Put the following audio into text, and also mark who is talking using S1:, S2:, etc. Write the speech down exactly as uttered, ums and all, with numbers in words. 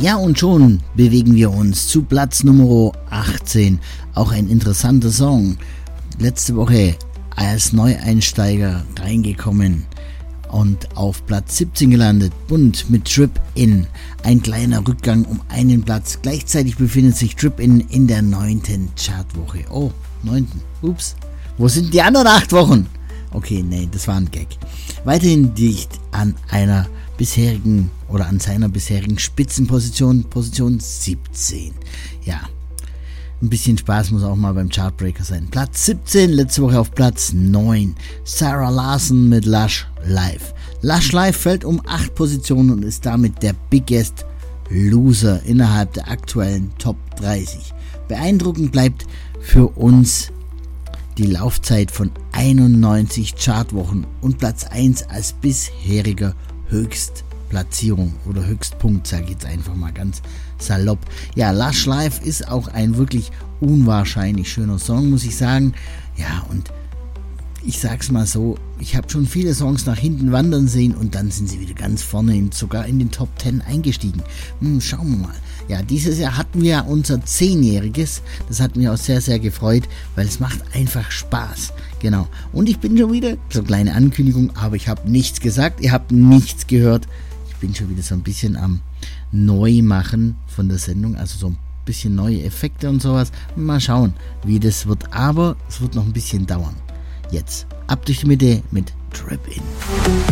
S1: Ja, und schon bewegen wir uns zu Platz Nummer achtzehn. Auch ein interessanter Song. Letzte Woche als Neueinsteiger reingekommen und auf Platz siebzehn gelandet. Bunt mit Trip In. Ein kleiner Rückgang um einen Platz. Gleichzeitig befindet sich Trip In in der neunten Chartwoche. Oh, neunten. Ups. Wo sind die anderen acht Wochen? Okay, nee, das war ein Gag. Weiterhin dicht an einer bisherigen oder an seiner bisherigen Spitzenposition, Position siebzehn. Ja, ein bisschen Spaß muss auch mal beim Chartbreaker sein. Platz siebzehn, letzte Woche auf Platz neun. Sarah Larson mit Lush Live. Lush Live fällt um acht Positionen und ist damit der Biggest Loser innerhalb der aktuellen Top dreißig. Beeindruckend bleibt für uns die Laufzeit von einundneunzig Chartwochen und Platz eins als bisheriger Höchstplatzierung oder Höchstpunkt, sage ich jetzt einfach mal ganz salopp. Ja, Lush Live ist auch ein wirklich unwahrscheinlich schöner Song, muss ich sagen. Ja, und ich sag's mal so, ich habe schon viele Songs nach hinten wandern sehen und dann sind sie wieder ganz vorne, in, sogar in den Top zehn eingestiegen. Hm, schauen wir mal. Ja, dieses Jahr hatten wir ja unser zehnjähriges. Das hat mich auch sehr, sehr gefreut, weil es macht einfach Spaß. Genau. Und ich bin schon wieder, so eine kleine Ankündigung, aber ich habe nichts gesagt, ihr habt nichts gehört. Ich bin schon wieder so ein bisschen am Neumachen von der Sendung, also so ein bisschen neue Effekte und sowas. Mal schauen, wie das wird, aber es wird noch ein bisschen dauern. Jetzt ab durch die Mitte mit Trip In.